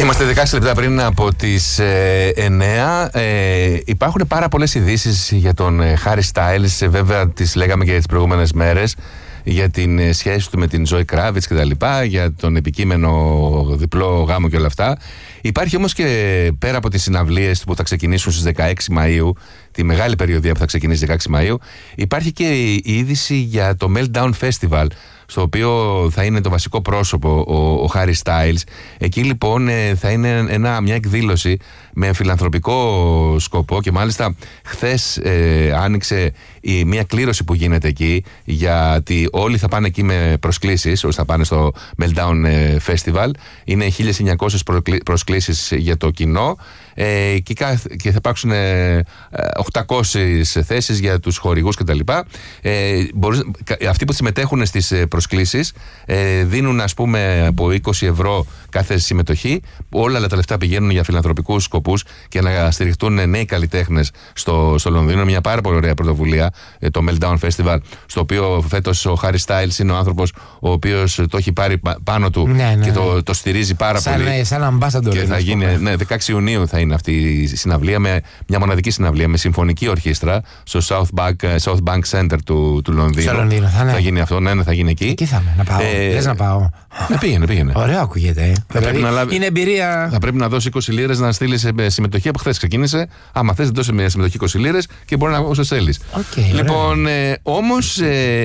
Είμαστε 16 λεπτά πριν από τις 9. Υπάρχουν πάρα πολλές ειδήσεις για τον Harry Styles. Βέβαια τις λέγαμε και τις προηγούμενες μέρες, για την σχέση του με την Zoe Kravitz και τα λοιπά, για τον επικείμενο διπλό γάμο και όλα αυτά. Υπάρχει όμως και πέρα από τις συναυλίες που θα ξεκινήσουν στις 16 Μαΐου, τη μεγάλη περιοδία που θα ξεκινήσει 16 Μαΐου, υπάρχει και η είδηση για το Meltdown Festival, στο οποίο θα είναι το βασικό πρόσωπο ο Harry Styles. Εκεί λοιπόν θα είναι μια εκδήλωση με φιλανθρωπικό σκοπό, και μάλιστα χθες άνοιξε μια κλήρωση που γίνεται εκεί, γιατί όλοι θα πάνε εκεί με προσκλήσεις, όσοι θα πάνε στο Meltdown Festival. Είναι 1.900 προσκλήσεις για το κοινό, και θα υπάρξουν 800 θέσεις για τους χορηγούς κτλ. Αυτοί που συμμετέχουν στις προσκλήσεις δίνουν, ας πούμε, από 20 ευρώ κάθε συμμετοχή. Όλα τα λεφτά πηγαίνουν για φιλανθρωπικούς σκοπούς και να στηριχτούν νέοι καλλιτέχνες στο Λονδίνο. Μια πάρα πολύ ωραία πρωτοβουλία, το Meltdown Festival, στο οποίο φέτος ο Harry Styles είναι ο άνθρωπος ο οποίος το έχει πάρει πάνω του και το στηρίζει πάρα πολύ. Σαν ambassador. Και θα γίνει 16 Ιουνίου θα είναι αυτή η συναυλία, με μια μοναδική συναυλία με συμφωνική ορχήστρα στο South Bank Center του Λονδίνου. Στο Λονδίνο θα γίνει αυτό, θα γίνει εκεί. Εκεί θα να πάω. Θες να πάω? Πήγαινε. Ωραίο ακούγεται. Είναι εμπειρία. Θα πρέπει να δώσει 20 λίρες να στείλει συμμετοχή. Από χθες ξεκίνησε. Άμα θες, δώσει μια συμμετοχή 20 λίρες και μπορεί να όσο θέλεις. Λοιπόν, όμως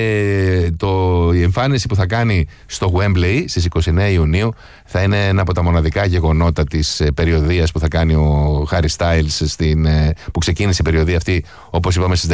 η εμφάνιση που θα κάνει στο Wembley στις 29 Ιουνίου θα είναι ένα από τα μοναδικά γεγονότα της περιοδίας που θα κάνει ο Harry Styles, που ξεκίνησε η περιοδία αυτή, όπως είπαμε, στις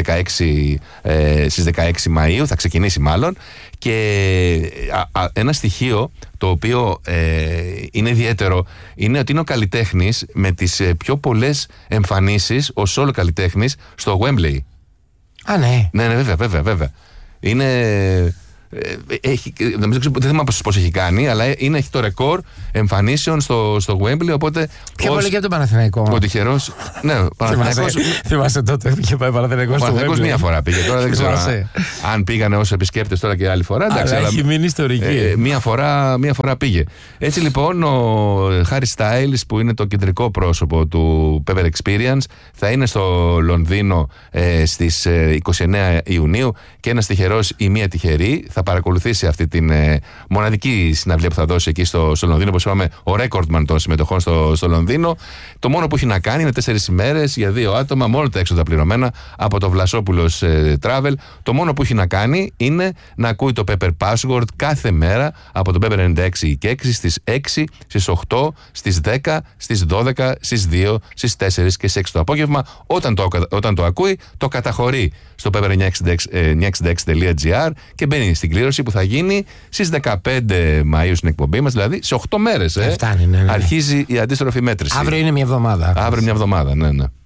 16 Μαΐου, θα ξεκινήσει μάλλον. Και ένα στοιχείο το οποίο είναι ιδιαίτερο είναι ότι είναι ο καλλιτέχνης με τις πιο πολλές εμφανίσεις ως όλο καλλιτέχνης στο Wembley. Ναι, βέβαια. Είναι... δεν θυμάμαι πώς έχει κάνει, αλλά έχει το ρεκόρ εμφανίσεων στο Wembley. Οπότε. Πιο πολύ και από τον Παναθηναϊκό. Ο τυχερός. Ναι, Παναθηναϊκός. Θυμάσαι τότε είχε πάει Παναθηναϊκός στο Wembley? Παναθηναϊκός μία φορά πήγε. Τώρα δεν ξέρω αν πήγανε ως επισκέπτες τώρα και άλλη φορά. Αλλά έχει μείνει ιστορική. Μία φορά πήγε. Έτσι λοιπόν ο Harry Styles, που είναι το κεντρικό πρόσωπο του Pepper Experience, θα είναι στο Λονδίνο στις 29 Ιουνίου, και ένας τυχερός ή μία τυχερή θα παρακολουθήσει αυτή την μοναδική συναυλία που θα δώσει εκεί στο Λονδίνο. Όπως είπαμε, ο recordman των συμμετοχών στο Λονδίνο. Το μόνο που έχει να κάνει είναι 4 ημέρες για 2 άτομα, μόνο τα έξοδα πληρωμένα από το Βλασόπουλος Travel. Το μόνο που έχει να κάνει είναι να ακούει το Pepper Password κάθε μέρα από το Pepper 96 και 6, στις 6, στις 8, στις 10, στις 12, στις 2, στις 4 και στις 6 το απόγευμα. Όταν το ακούει, το καταχωρεί στο pepper966.gr και μπαίνει στην κλήρωση που θα γίνει στις 15 Μαΐου στην εκπομπή μας, δηλαδή σε 8 μέρες. Φτάνει, ναι. Αρχίζει η αντίστροφη μέτρηση. Αύριο είναι μια εβδομάδα. Αύριο μια εβδομάδα, ναι.